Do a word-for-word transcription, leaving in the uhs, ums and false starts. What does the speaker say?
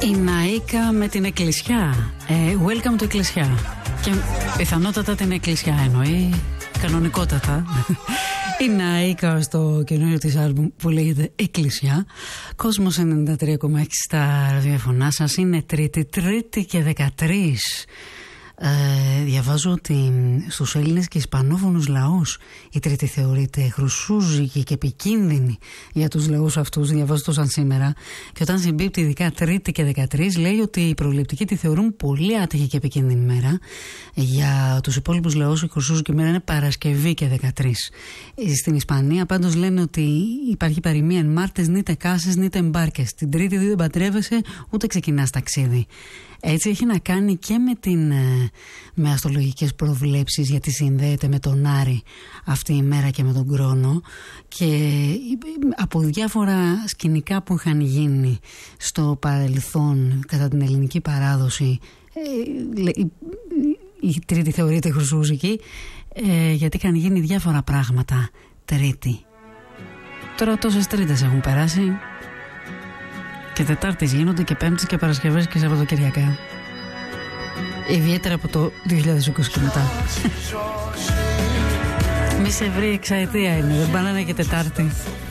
Η Ναΐκα με την Εκκλησιά. ε, Welcome to Εκκλησιά. Και πιθανότατα την Εκκλησιά εννοεί, κανονικότατα. Η Ναΐκα στο καινούριο της άλμπουμ που λέγεται Εκκλησιά. Κόσμος ενενήντα τρία κόμμα έξι στα ραδιοφωνά σας. Είναι τρίτη, τρίτη και δεκατρείς. Ε, διαβάζω ότι στους Έλληνες και Ισπανόφωνους λαούς η Τρίτη θεωρείται χρυσούζικη και επικίνδυνη για τους λαούς αυτούς. Διαβάζω το σαν σήμερα. Και όταν συμπίπτει ειδικά Τρίτη και δεκατρείς, λέει ότι οι προληπτικοί τη θεωρούν πολύ άτυχη και επικίνδυνη μέρα. Για τους υπόλοιπους λαούς η χρυσούζικη μέρα είναι Παρασκευή και δεκατρείς. Στην Ισπανία πάντως λένε ότι υπάρχει παροιμία εν Μάρτες νήτε κάσες νήτε μπάρκες. Την Τρίτη δεν παντρεύεσαι ούτε ξεκινάς ταξίδι. Έτσι έχει να κάνει και με, την, με αστρολογικές προβλέψεις, γιατί συνδέεται με τον Άρη αυτή η μέρα και με τον Κρόνο, και από διάφορα σκηνικά που είχαν γίνει στο παρελθόν κατά την ελληνική παράδοση, η Τρίτη θεωρείται χρυσούζικη, γιατί είχαν γίνει διάφορα πράγματα Τρίτη. Τώρα τόσες Τρίτες έχουν περάσει και Τετάρτες γίνονται και Πέμπτες και Παρασκευές και Σαββατοκυριακά. Ιδιαίτερα από το δύο χιλιάδες είκοσι και μετά. Μη σε βρει εξαετία είναι, δεν πάνε και Τετάρτη.